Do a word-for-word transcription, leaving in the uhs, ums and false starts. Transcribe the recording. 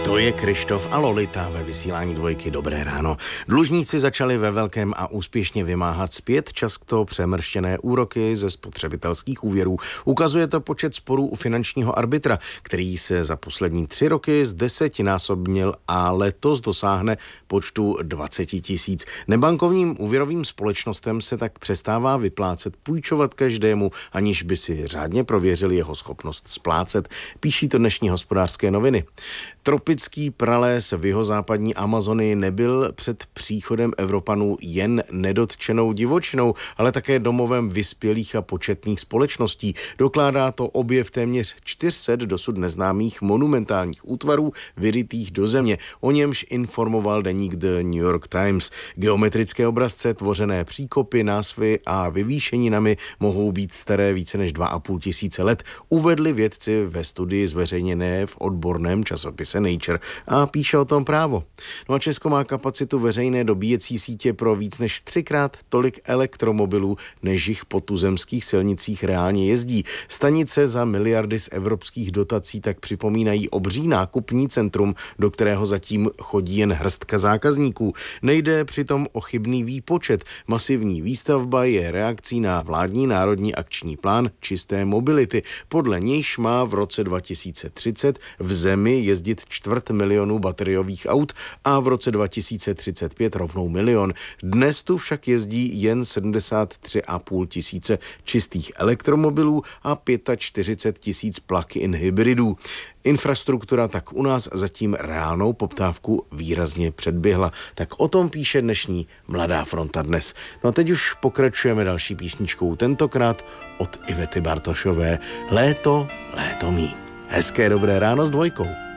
To je Krištof a Lolita ve vysílání Dvojky. Dobré ráno. Dlužníci začali ve velkém a úspěšně vymáhat zpět často přemrštěné úroky ze spotřebitelských úvěrů. Ukazuje to počet sporů u finančního arbitra, který se za poslední tři roky z desetinásobnil a letos dosáhne počtu dvacet tisíc. Nebankovním úvěrovým společnostem se tak přestává vyplácet půjčovat každému, aniž by si řádně prověřili jeho schopnost splácet, píší to dnešní Hospodářské noviny. Tropický prales v jihozápadní Amazonii nebyl před příchodem Evropanů jen nedotčenou divočinou, ale také domovem vyspělých a početných společností. Dokládá to objev téměř čtyři sta dosud neznámých monumentálních útvarů vyrytých do země. O němž informoval deník The New York Times. Geometrické obrazce, tvořené příkopy, násvy a vyvýšeninami mohou být staré více než dva a půl tisíce let, uvedli vědci ve studii zveřejněné v odborném časopise Nature a píše o tom Právo. No a Česko má kapacitu veřejné dobíjecí sítě pro víc než třikrát tolik elektromobilů, než jich po tuzemských silnicích reálně jezdí. Stanice za miliardy z evropských dotací tak připomínají obří nákupní centrum, do kterého zatím chodí jen hrstka zákazníků. Nejde přitom o chybný výpočet. Masivní výstavba je reakcí na vládní národní akční plán čisté mobility. Podle nějž má v roce dva tisíce třicet v zemi jezdit čtvrt milionu bateriových aut a v roce dva tisíce třicet pět rovnou milion. Dnes tu však jezdí jen sedmdesát tři a půl tisíce čistých elektromobilů a čtyřicet pět tisíc plug-in hybridů. Infrastruktura tak u nás zatím reálnou poptávku výrazně předběhla. Tak o tom píše dnešní Mladá fronta dnes. No a teď už pokračujeme další písničkou, tentokrát od Ivety Bartošové. Léto, léto mý. Hezké dobré ráno s Dvojkou.